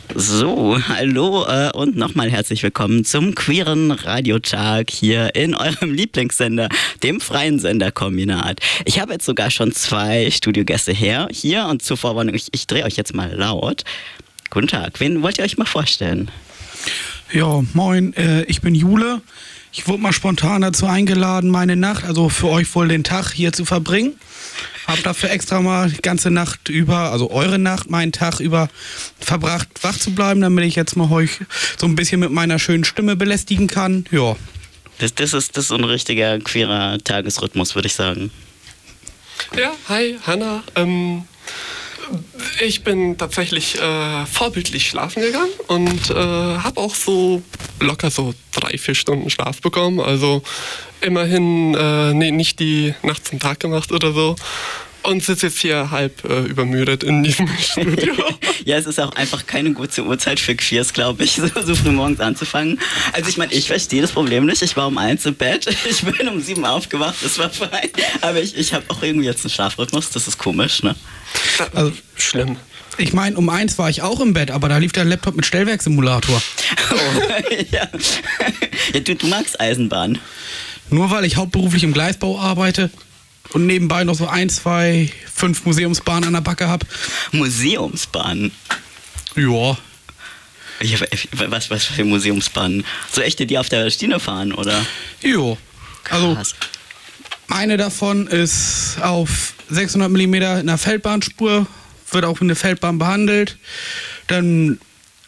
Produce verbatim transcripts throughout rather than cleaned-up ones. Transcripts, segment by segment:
So, hallo äh, und nochmal herzlich willkommen zum queeren Radiotag hier in eurem Lieblingssender, dem freien Senderkombinat. Ich habe jetzt sogar schon zwei Studiogäste her, hier und zur Vorwarnung, ich, ich drehe euch jetzt mal laut. Guten Tag, wen wollt ihr euch mal vorstellen? Ja, moin, äh, ich bin Jule. Ich wurde mal spontan dazu eingeladen, meine Nacht, also für euch wohl den Tag hier zu verbringen. Hab dafür extra mal die ganze Nacht über, also eure Nacht, meinen Tag über verbracht, wach zu bleiben, damit ich jetzt mal euch so ein bisschen mit meiner schönen Stimme belästigen kann. Ja. Das, das, ist, das ist so ein richtiger queerer Tagesrhythmus, würde ich sagen. Ja, hi, Hanna. Ähm, ich bin tatsächlich äh, vorbildlich schlafen gegangen und äh, habe auch so locker so drei, vier Stunden Schlaf bekommen. Also immerhin äh, nee, nicht die Nacht zum Tag gemacht oder so. Und sitze jetzt hier halb äh, übermüdet in diesem Studio. Ja, es ist auch einfach keine gute Uhrzeit für Queers, glaube ich, so, so früh morgens anzufangen. Also ich meine, ich verstehe das Problem nicht. Ich war um eins im Bett, ich bin um sieben aufgewacht, das war fein. Aber ich, ich habe auch irgendwie jetzt einen Schlafrhythmus, das ist komisch, ne? Also schlimm. Ich meine, um eins war ich auch im Bett, aber da lief der Laptop mit Stellwerksimulator. Oh, ja. Ja, du, du magst Eisenbahn. Nur weil ich hauptberuflich im Gleisbau arbeite und nebenbei noch so ein, zwei, fünf Museumsbahnen an der Backe habe. Museumsbahnen? Ja. Ja, was, was für Museumsbahnen? So echte, die auf der Schiene fahren, oder? Jo. Also, Krass. eine davon ist auf sechshundert Millimeter in einer Feldbahnspur, wird auch wie eine Feldbahn behandelt. Dann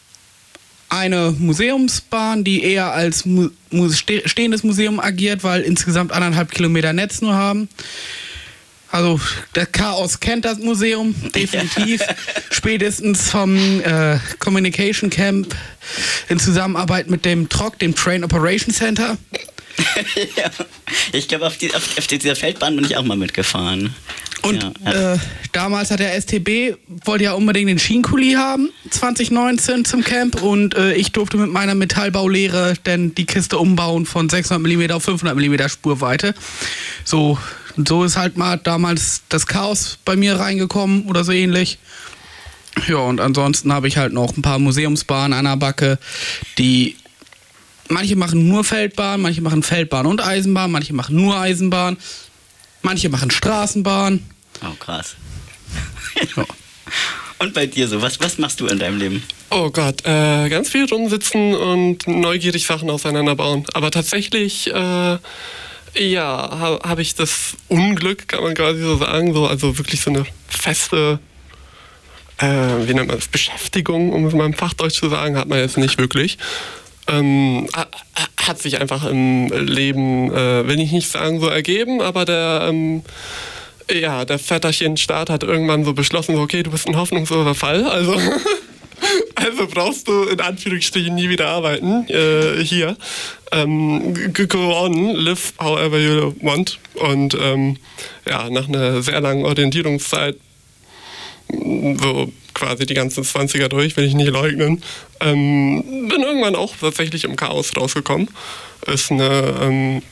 eine Museumsbahn, die eher als mu- mu- ste- stehendes Museum agiert, weil insgesamt anderthalb Kilometer Netz nur haben. Also das Chaos kennt das Museum definitiv. Ja. Spätestens vom äh, Communication Camp in Zusammenarbeit mit dem T R O C, dem Train Operation Center. Ja. Ich glaube, auf, die, auf, auf dieser Feldbahn bin ich auch mal mitgefahren. Und ja, ja. Äh, damals hat der S T B, wollte ja unbedingt den Schienenkulli haben, zwanzig neunzehn zum Camp. Und äh, ich durfte mit meiner Metallbaulehre denn die Kiste umbauen von sechshundert Millimeter auf fünfhundert Millimeter Spurweite. So, so ist halt mal damals das Chaos bei mir reingekommen oder so ähnlich. Ja, und ansonsten habe ich halt noch ein paar Museumsbahnen an der Backe, die... Manche machen nur Feldbahn, manche machen Feldbahn und Eisenbahn, manche machen nur Eisenbahn, manche machen Straßenbahn. Oh, krass. Ja. Und bei dir so, was, was machst du in deinem Leben? Oh Gott, äh, ganz viel rumsitzen und neugierig Sachen auseinanderbauen. Aber tatsächlich, äh, ja, habe hab ich das Unglück, kann man quasi so sagen, so, also wirklich so eine feste, äh, wie nennt man das, Beschäftigung, um es mal im Fachdeutsch zu sagen, hat man jetzt nicht wirklich. Ähm, hat sich einfach im Leben, äh, will ich nicht sagen, so ergeben, aber der, ähm, ja, der Väterchen-Staat hat irgendwann so beschlossen, so, okay, du bist ein hoffnungsloser Fall, also, also brauchst du in Anführungsstrichen nie wieder arbeiten, äh, hier. Ähm, go on, live however you want. Und ähm, ja, nach einer sehr langen Orientierungszeit, so quasi die ganzen zwanziger durch, will ich nicht leugnen. Ähm, bin irgendwann auch tatsächlich im Chaos rausgekommen. Ist eine ähm,